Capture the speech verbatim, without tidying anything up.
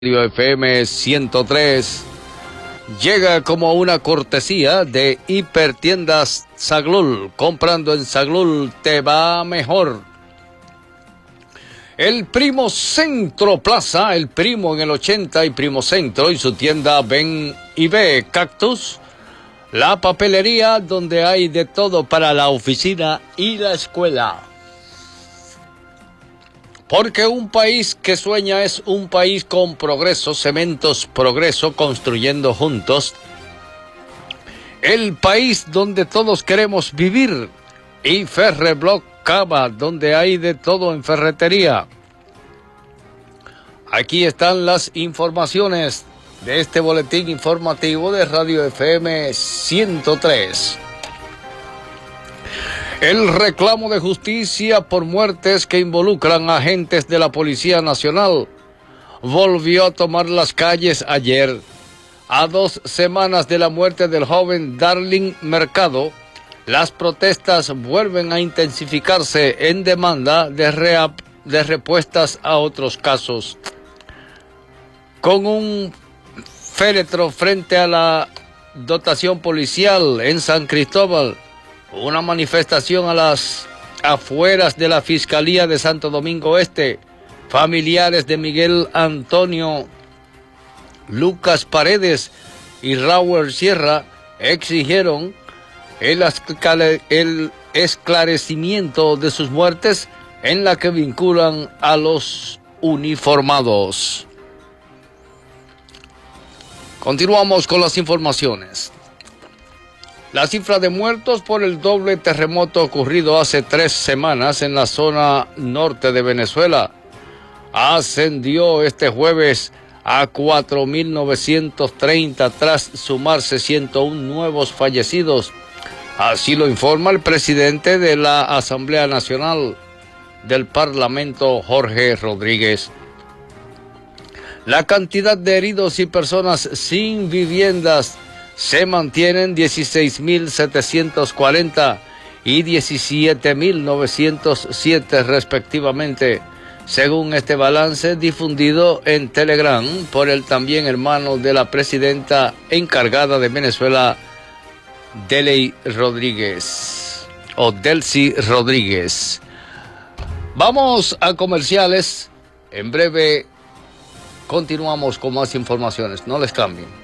Radio F M ciento tres llega como una cortesía de Hipertiendas Saglul. Comprando en Saglul te va mejor. El Primo Centro Plaza, el Primo en el ochenta y Primo Centro y su tienda Ven y Ve Cactus. La papelería donde hay de todo para la oficina y la escuela. Porque un país que sueña es un país con progreso. Cementos Progreso, construyendo juntos. El país donde todos queremos vivir. Y Ferreblock Cava, donde hay de todo en ferretería. Aquí están las informaciones de este boletín informativo de Radio F M ciento tres. El reclamo de justicia por muertes que involucran a agentes de la Policía Nacional volvió a tomar las calles ayer. A dos semanas de la muerte del joven Darling Mercado, las protestas vuelven a intensificarse en demanda de, rea- de respuestas a otros casos. Con un féretro frente a la dotación policial en San Cristóbal, una manifestación a las afueras de la Fiscalía de Santo Domingo Este, familiares de Miguel Antonio Lucas Paredes y Raúl Sierra exigieron el, el esclarecimiento de sus muertes en la que vinculan a los uniformados. Continuamos con las informaciones. La cifra de muertos por el doble terremoto ocurrido hace tres semanas en la zona norte de Venezuela ascendió este jueves a cuatro mil novecientos treinta tras sumarse ciento uno nuevos fallecidos. Así lo informa el presidente de la Asamblea Nacional del Parlamento, Jorge Rodríguez. La cantidad de heridos y personas sin viviendas se mantienen dieciséis mil setecientos cuarenta y diecisiete mil novecientos siete respectivamente, según este balance difundido en Telegram por el también hermano de la presidenta encargada de Venezuela, Delcy Rodríguez, o Delcy Rodríguez. Vamos a comerciales. En breve continuamos con más informaciones. No les cambien.